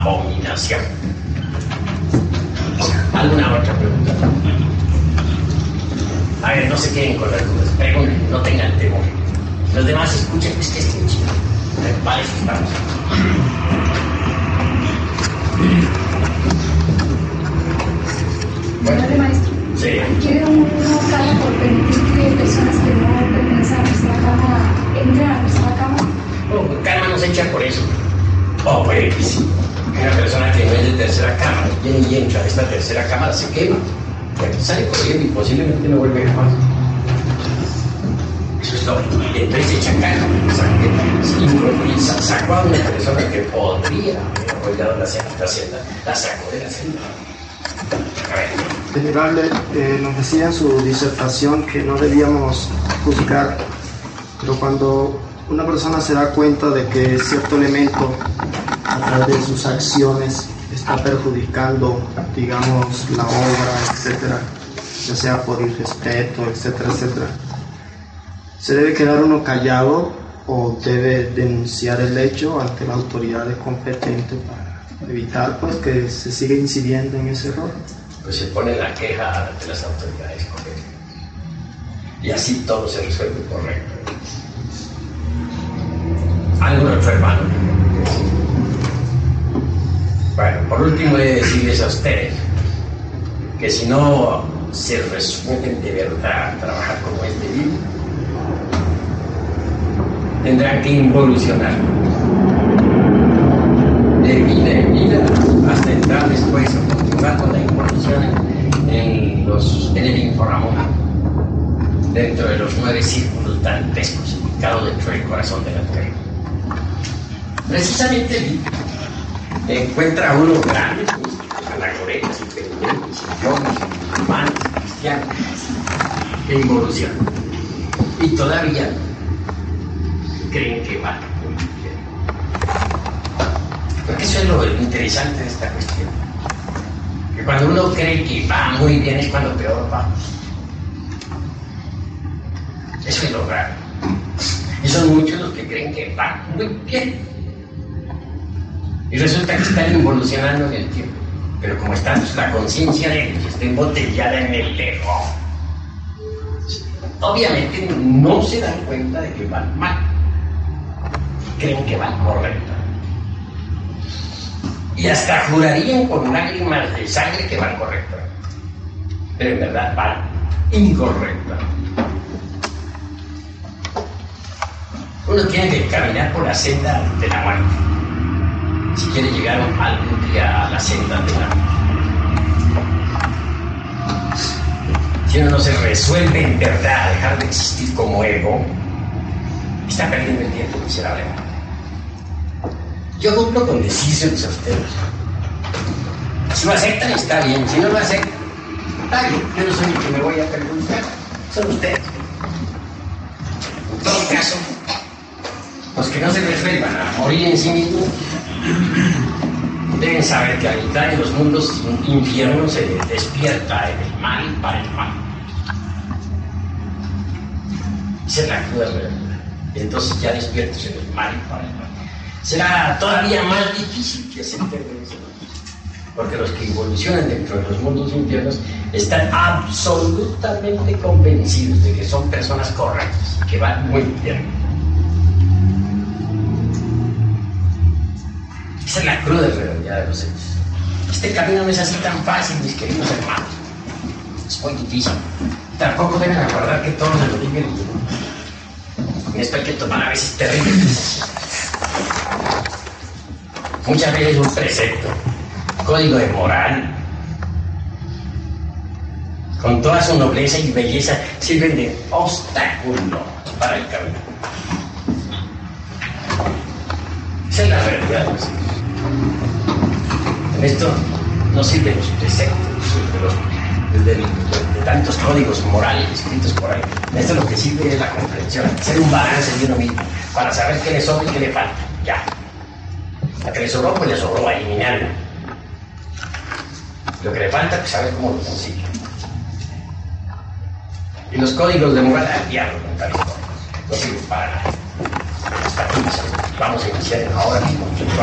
abominación. ¿Alguna otra pregunta? A ver, no se queden con las dudas, pregunten, no tengan temor. Los demás escuchen, es que es muy chido. Para eso estamos. Bueno, maestro. Sí. ¿Quiere uno cala por permitir que personas que no pertenecen a nuestra cama entren a nuestra cama? Oh, calma no se echa por eso. Oh, puede que sí. Una persona que no es de tercera cámara viene y entra a esta tercera cámara, se quema. Bueno, sale corriendo y posiblemente no vuelve jamás. Eso es todo. Y entonces se echa calma. Y sacó a una persona que podría haber olvidado la celda, la sacó de la celda. A ver. Venerable, nos decía en su disertación que no debíamos juzgar, pero cuando una persona se da cuenta de que cierto elemento a través de sus acciones está perjudicando, digamos, la obra, etcétera, ya sea por irrespeto, etcétera, etcétera, ¿se debe quedar uno callado o debe denunciar el hecho ante las autoridades competentes para evitar pues que se siga incidiendo en ese error? Pues se pone la queja ante las autoridades correctas. Y así todo se resuelve correcto. ¿Algún otro hermano? Bueno, por último he de decirles a ustedes que si no se resuelven de verdad trabajar como es debido, tendrán que involucionar de vida en vida hasta entrar después a continuar con la involución en el Inforamón, dentro de los 9 círculos dantescos ubicados dentro del corazón de la tierra. Precisamente allí encuentra uno grandes místicos, anacoretas, impedimentes, yogis, humanos, cristianos, que involucionan. Y todavía creen que van muy bien. Porque eso es lo interesante de esta cuestión. Que cuando uno cree que va muy bien es cuando peor va. Eso es lo raro. Y son muchos los que creen que van muy bien. Y resulta que están involucionando en el tiempo. Pero como está la conciencia de ellos, está embotellada en el error, obviamente no se dan cuenta de que van mal. Creen que van correcto. Y hasta jurarían con lágrimas de sangre que van correcto. Pero en verdad van incorrecto. Uno tiene que caminar por la senda de la muerte si quiere llegar algún día a la senda de la muerte. Si uno no se resuelve en verdad a dejar de existir como ego, está perdiendo el tiempo miserablemente. Yo cumplo con decírselos a ustedes. Si lo aceptan, está bien. Si no lo aceptan, está bien. Yo no soy el que me voy a perjudicar. Son ustedes. En todo caso, los que no se resuelvan a morir en sí mismos deben saber que a mitad de los mundos infiernos se despierta en el mal para el mal. Esa es la cruda verdad. Y entonces ya despiertos en el mal para el mal. Será todavía más difícil que se entienda eso, porque los que involucionan dentro de los mundos infiernos están absolutamente convencidos de que son personas correctas y que van muy bien. Esa es la cruda realidad de los hechos. Este camino no es así tan fácil, mis queridos hermanos. Es muy difícil. Tampoco deben aguardar que todos se lo digan. En esto hay que tomar a veces terribles decisiones. Muchas veces un precepto, código de moral, con toda su nobleza y belleza, sirven de obstáculo para el camino. Esa es la realidad. En esto no sirven los preceptos de tantos códigos morales escritos por ahí. En esto lo que sirve es la comprensión, hacer un balance de uno mismo, para saber qué le sobra y qué le falta. Ya. La que le sobró, pues le sobró a eliminarlo. Lo que le falta, pues saber cómo lo consigue. Y los códigos de moral al diablo con tales códigos. No sirven para nada. Hasta aquí, vamos a iniciar ahora mismo.